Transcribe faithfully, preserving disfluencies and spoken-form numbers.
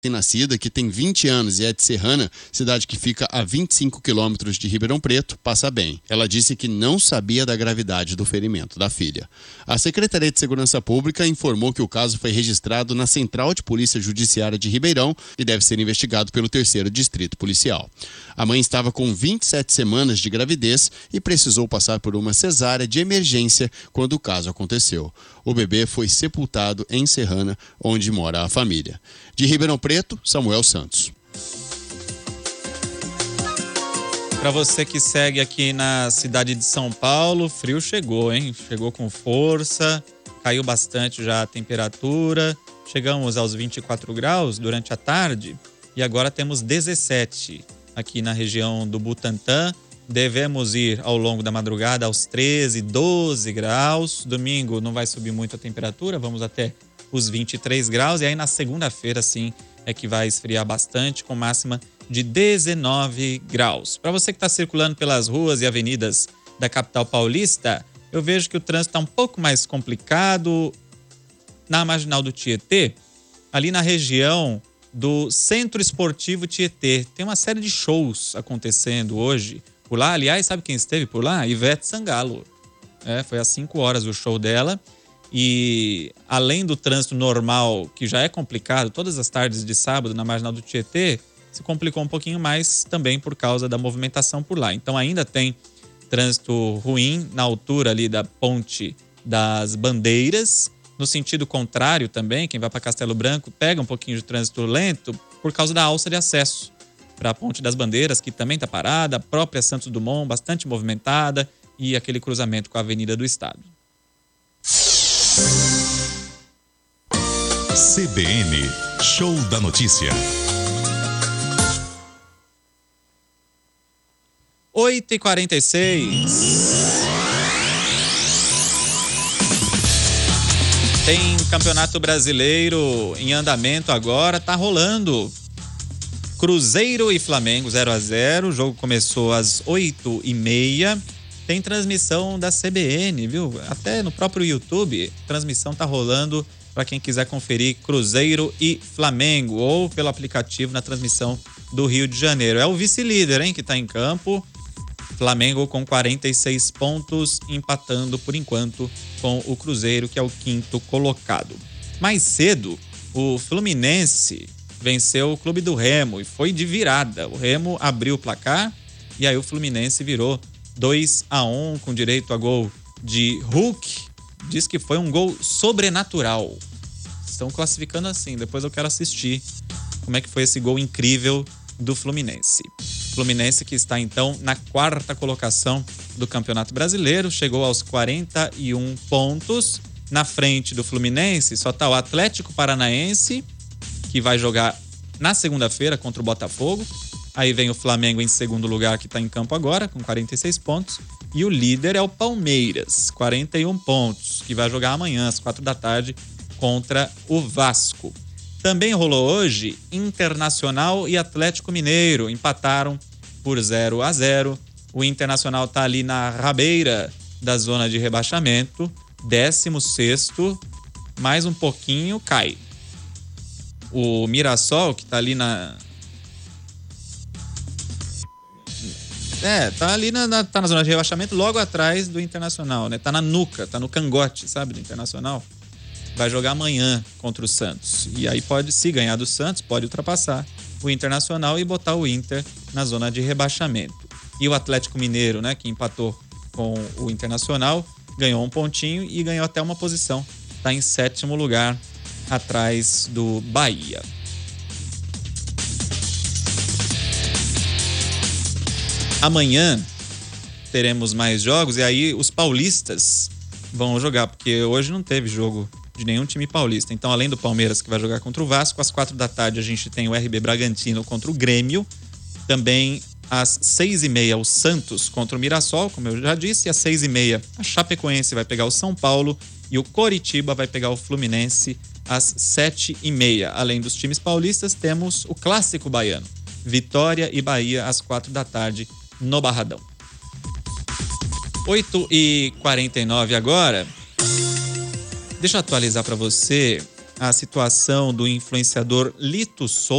Nascida, que tem vinte anos e é de Serrana, cidade que fica a vinte e cinco quilômetros de Ribeirão Preto, passa bem. Ela disse que não sabia da gravidade do ferimento da filha. A Secretaria de Segurança Pública informou que o caso foi registrado na Central de Polícia Judiciária de Ribeirão e deve ser investigado pelo terceiro Distrito Policial. A mãe estava com vinte e sete semanas de gravidez e precisou passar por uma cesárea de emergência quando o caso aconteceu. O bebê foi sepultado em Serrana, onde mora a família. De Ribeirão Preto, Samuel Santos. Para você que segue aqui na cidade de São Paulo, frio chegou, hein? Chegou com força, caiu bastante já a temperatura. Chegamos aos vinte e quatro graus durante a tarde e agora temos dezessete aqui na região do Butantã. Devemos ir ao longo da madrugada aos treze, doze graus. Domingo não vai subir muito a temperatura, vamos até os vinte e três graus. E aí na segunda-feira, sim, é que vai esfriar bastante, com máxima de dezenove graus. Para você que está circulando pelas ruas e avenidas da capital paulista, eu vejo que o trânsito está um pouco mais complicado na Marginal do Tietê, ali na região do Centro Esportivo Tietê. Tem uma série de shows acontecendo hoje por lá. Aliás, sabe quem esteve por lá? Ivete Sangalo. É, foi às cinco horas o show dela. E além do trânsito normal, que já é complicado, todas as tardes de sábado na Marginal do Tietê, se complicou um pouquinho mais também por causa da movimentação por lá. Então ainda tem trânsito ruim na altura ali da Ponte das Bandeiras. No sentido contrário também, quem vai para Castelo Branco pega um pouquinho de trânsito lento por causa da alça de acesso para a Ponte das Bandeiras, que também está parada, a própria Santos Dumont, bastante movimentada, e aquele cruzamento com a Avenida do Estado. C B N, Show da Notícia. oito e quarenta e seis. Tem Campeonato Brasileiro em andamento agora, tá rolando. Cruzeiro e Flamengo zero a zero, o jogo começou às oito e meia. Tem transmissão da C B N, viu? Até no próprio YouTube, a transmissão tá rolando para quem quiser conferir Cruzeiro e Flamengo, ou pelo aplicativo na transmissão do Rio de Janeiro. É o vice-líder, hein, que tá em campo. Flamengo com quarenta e seis pontos, empatando por enquanto com o Cruzeiro, que é o quinto colocado. Mais cedo, o Fluminense venceu o Clube do Remo e foi de virada. O Remo abriu o placar e aí o Fluminense virou dois a um com direito a gol de Hulk. Diz que foi um gol sobrenatural. Estão classificando assim, depois eu quero assistir como é que foi esse gol incrível do Fluminense. Fluminense que está então na quarta colocação do Campeonato Brasileiro, chegou aos quarenta e um pontos. Na frente do Fluminense só está o Atlético Paranaense, que vai jogar na segunda-feira contra o Botafogo. Aí vem o Flamengo em segundo lugar, que está em campo agora, com quarenta e seis pontos. E o líder é o Palmeiras, quarenta e um pontos, que vai jogar amanhã às quatro da tarde contra o Vasco. Também rolou hoje Internacional e Atlético Mineiro, empataram por zero a zero. O Internacional está ali na rabeira da zona de rebaixamento, décimo sexto, mais um pouquinho cai. O Mirassol, que está ali na... É, tá ali na, na, tá na zona de rebaixamento, logo atrás do Internacional, né? Tá na nuca, tá no cangote, sabe, do Internacional. Vai jogar amanhã contra o Santos. E aí pode, se ganhar do Santos, pode ultrapassar o Internacional e botar o Inter na zona de rebaixamento. E o Atlético Mineiro, né, que empatou com o Internacional, ganhou um pontinho e ganhou até uma posição. Tá em sétimo lugar, atrás do Bahia. Amanhã teremos mais jogos e aí os paulistas vão jogar, porque hoje não teve jogo de nenhum time paulista. Então, além do Palmeiras, que vai jogar contra o Vasco, às quatro da tarde a gente tem o R B Bragantino contra o Grêmio. Também às seis e meia o Santos contra o Mirassol, como eu já disse. E às seis e meia a Chapecoense vai pegar o São Paulo e o Coritiba vai pegar o Fluminense às sete e meia. Além dos times paulistas, temos o clássico baiano. Vitória e Bahia às quatro da tarde no Barradão. oito e quarenta e nove agora. Deixa eu atualizar para você a situação do influenciador Lito Souza.